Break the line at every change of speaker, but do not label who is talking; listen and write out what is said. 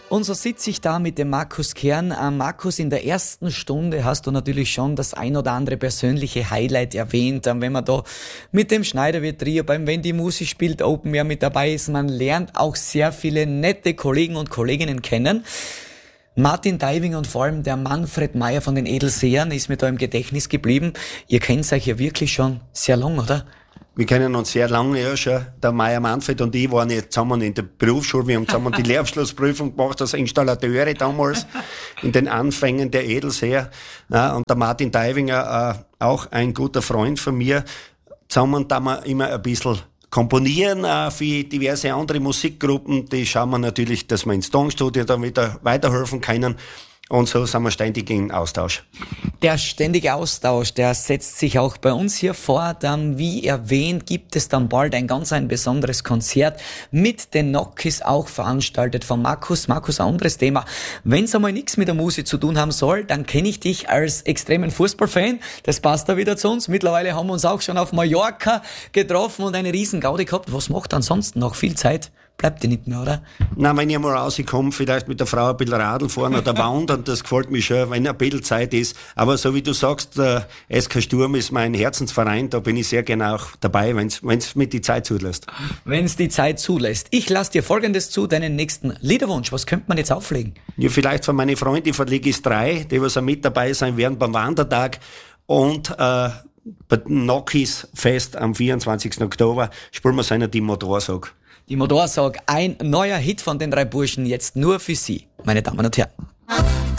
Und so sitze ich da mit dem Markus Kern. Markus, in der ersten Stunde hast du natürlich schon das ein oder andere persönliche Highlight erwähnt. Wenn man da mit dem Schneiderwirt Trio, beim Wenn die Musik spielt, Open Air mit dabei ist, man lernt auch sehr viele nette Kollegen und Kolleginnen kennen. Martin Deivinger und vor allem der Manfred Meyer von den Edelsehern ist mir da im Gedächtnis geblieben. Ihr kennt euch ja wirklich schon sehr lang, oder?
Wir kennen uns sehr lange, ja schon. Der Meier Manfred und ich waren jetzt zusammen in der Berufsschule. Wir haben zusammen die Lehrabschlussprüfung gemacht als Installateure damals in den Anfängen der Edelseher. Ja, und der Martin Deivinger, auch ein guter Freund von mir. Zusammen da wir immer ein bisschen komponieren für diverse andere Musikgruppen. Die schauen wir natürlich, dass wir ins Tonstudio dann wieder weiterhelfen können. Und so sind wir ständig in Austausch.
Der ständige Austausch, der setzt sich auch bei uns hier fort. Wie erwähnt, gibt es dann bald ein besonderes Konzert mit den Nokis, auch veranstaltet von Markus. Markus, ein anderes Thema. Wenn es einmal nichts mit der Musik zu tun haben soll, dann kenne ich dich als extremen Fußballfan. Das passt da wieder zu uns. Mittlerweile haben wir uns auch schon auf Mallorca getroffen und eine riesen Gaudi gehabt. Was macht ansonsten noch viel Zeit? Bleibt dir nicht mehr, oder?
Nein, wenn ich mal rauskomme, vielleicht mit der Frau ein bisschen Radl fahren oder wandern, das gefällt mir schon, wenn ein bisschen Zeit ist. Aber so wie du sagst, der SK Sturm ist mein Herzensverein, da bin ich sehr gerne auch dabei, wenn's mit die Zeit zulässt.
Wenn's die Zeit zulässt. Ich lasse dir Folgendes zu, deinen nächsten Liederwunsch. Was könnte man jetzt auflegen?
Ja, vielleicht von meinen Freunden von Legis 3, die was auch mit dabei sein werden beim Wandertag und bei Nokis Fest am 24. Oktober spielen wir seiner die Motorsag.
Die Motorsag, ein neuer Hit von den drei Burschen, jetzt nur für Sie, meine Damen und Herren.